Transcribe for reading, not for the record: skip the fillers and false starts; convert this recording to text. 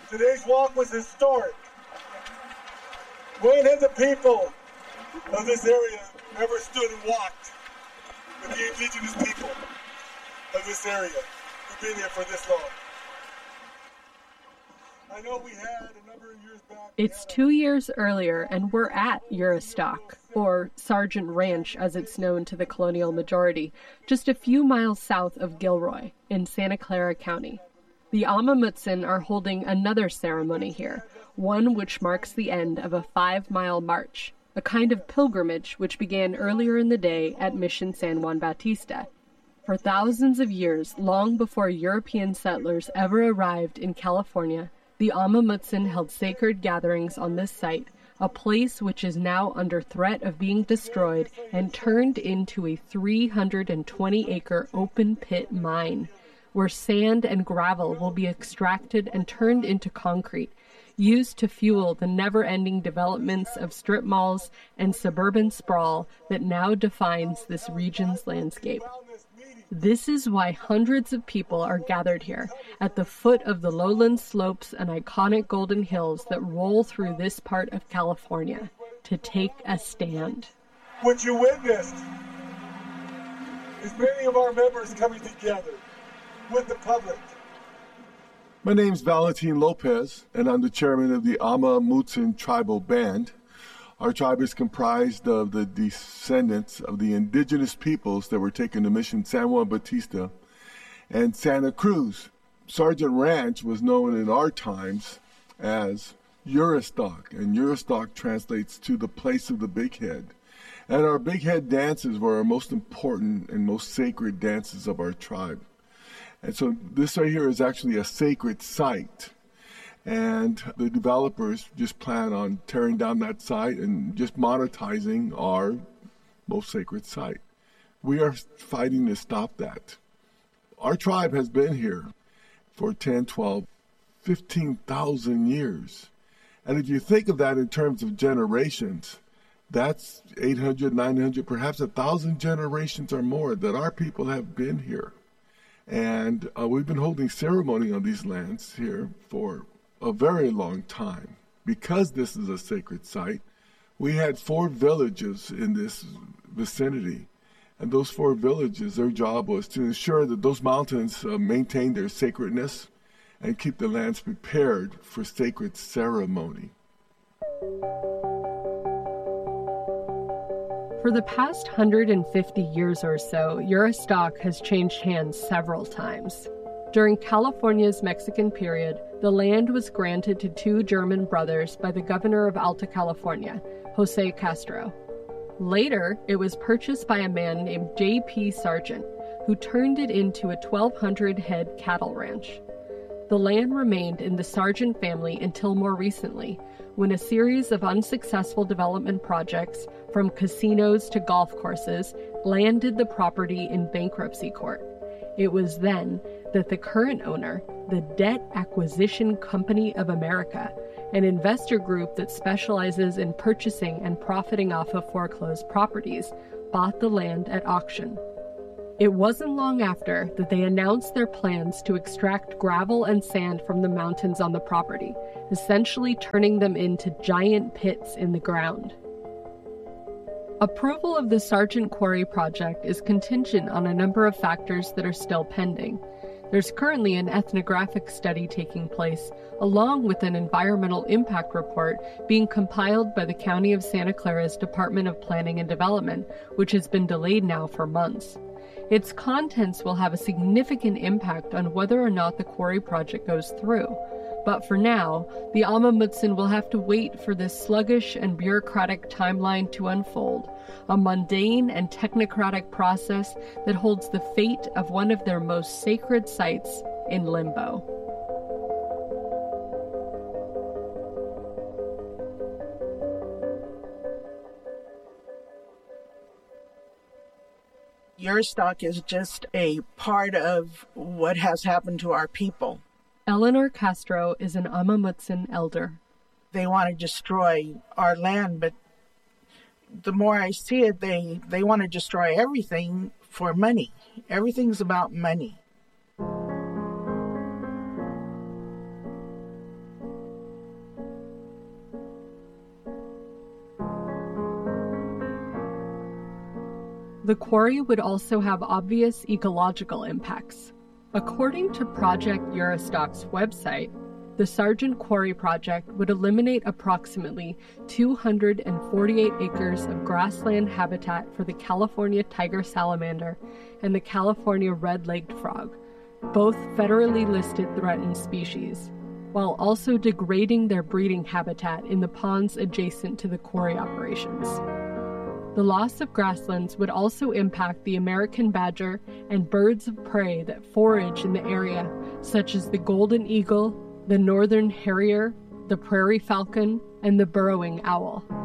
Today's walk was historic. When have the people of this area ever stood and walked with the indigenous people of this area who've been here for this long? I know we had a number of years back. It's 2 years earlier, and we're at Juristac, or Sargent Ranch as it's known to the colonial majority, just a few miles south of Gilroy in Santa Clara County. The Amah Mutsun are holding another ceremony here, one which marks the end of a 5-mile march, a kind of pilgrimage which began earlier in the day at Mission San Juan Bautista. For thousands of years, long before European settlers ever arrived in California, the Amah Mutsun held sacred gatherings on this site, a place which is now under threat of being destroyed and turned into a 320-acre open-pit mine, where sand and gravel will be extracted and turned into concrete, used to fuel the never-ending developments of strip malls and suburban sprawl that now defines this region's landscape. This is why hundreds of people are gathered here, at the foot of the lowland slopes and iconic golden hills that roll through this part of California, to take a stand. What you witnessed is many of our members coming together with the public. My name's Valentin Lopez, and I'm the chairman of the Amah Mutsun Tribal Band. Our tribe is comprised of the descendants of the indigenous peoples that were taken to Mission San Juan Bautista and Santa Cruz. Sargent Ranch was known in our times as Juristac, and Juristac translates to the place of the big head. And our big head dances were our most important and most sacred dances of our tribe. And so this right here is actually a sacred site. And the developers just plan on tearing down that site and just monetizing our most sacred site. We are fighting to stop that. Our tribe has been here for 10, 12, 15,000 years. And if you think of that in terms of generations, that's 800, 900, perhaps 1,000 generations or more that our people have been here. And we've been holding ceremony on these lands here for a very long time. Because this is a sacred site, we had 4 villages in this vicinity. And those 4 villages, their job was to ensure that those mountains maintain their sacredness and keep the lands prepared for sacred ceremony. For the past 150 years or so, Juristac has changed hands several times. During California's Mexican period, the land was granted to 2 German brothers by the governor of Alta California, Jose Castro. Later, it was purchased by a man named J.P. Sargent, who turned it into a 1,200-head cattle ranch. The land remained in the Sargent family until more recently, when a series of unsuccessful development projects, from casinos to golf courses, landed the property in bankruptcy court. It was then that the current owner, the Debt Acquisition Company of America, an investor group that specializes in purchasing and profiting off of foreclosed properties, bought the land at auction. It wasn't long after that they announced their plans to extract gravel and sand from the mountains on the property, essentially turning them into giant pits in the ground. Approval of the Sargent Quarry project is contingent on a number of factors that are still pending. There's currently an ethnographic study taking place, along with an environmental impact report being compiled by the County of Santa Clara's Department of Planning and Development, which has been delayed now for months. Its contents will have a significant impact on whether or not the quarry project goes through. But for now, the Amah Mutsun will have to wait for this sluggish and bureaucratic timeline to unfold, a mundane and technocratic process that holds the fate of one of their most sacred sites in limbo. Juristac is just a part of what has happened to our people. Eleanor Castro is an Amah Mutsun elder. They want to destroy our land, but the more I see it, they want to destroy everything for money. Everything's about money. the quarry would also have obvious ecological impacts. According to Project Eurostock's website, the Sargent Quarry project would eliminate approximately 248 acres of grassland habitat for the California tiger salamander and the California red-legged frog, both federally listed threatened species, while also degrading their breeding habitat in the ponds adjacent to the quarry operations. The loss of grasslands would also impact the American badger and birds of prey that forage in the area, such as the golden eagle, the northern harrier, the prairie falcon, and the burrowing owl.